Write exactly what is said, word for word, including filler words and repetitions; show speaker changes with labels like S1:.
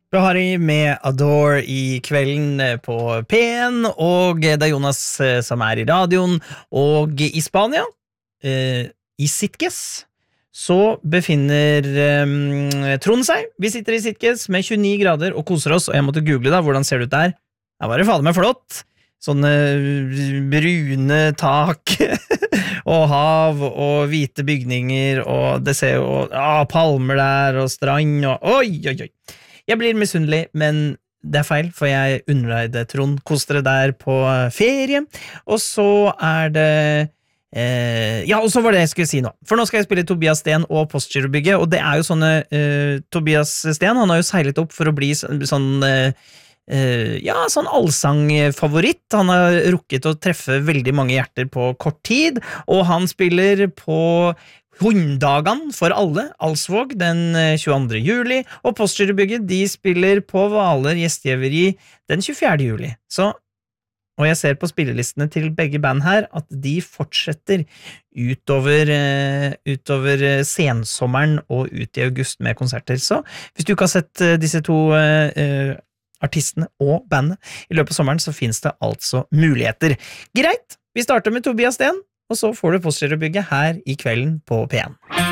S1: Harry med Adore i kvelden på P en, og det er Jonas som er i radioen, og i Spania, eh, i Sitges, så befinner eh, Trond seg. Vi sitter i Sitges med tjueni grader og koser oss, og jeg måtte google da, hvordan ser det ut der? Det var det fader meg flott. Sånne brune tak og hav og hvite bygninger, og det ser jo ah, palmer der og strand og oi, oi, oi. Jeg blir misunnelig, men det er feil, for jeg unner deg det, Trond. Kos dere der på ferie, og så er det eh, ja, og så var det jeg skulle si nå, for nå skal jeg spille Tobias Sten og Postgirobygget, og det er jo sånne eh, Tobias Sten, han har jo seilet opp for å bli så, sånn eh, ja, sånn allsangfavoritt. Han har rukket å treffe veldig mange hjerter på kort tid, og han spiller på Hunddagan for alle, Alsvåg, den tjueandre juli, og Postgirobygget, de spiller på Hvaler gjestgiveri den tjuefjerde juli. Så, og jeg ser på spillelistene til begge band her, at de fortsetter utover, uh, utover sensommeren og ut i august med konserter. Så hvis du ikke har sett uh, disse to uh, uh, artistene og bandet i løpet av sommeren, så finnes det altså muligheter. Greit, vi starter med Tobias Sten, og så får du Postgirobygget her i kvelden på P en.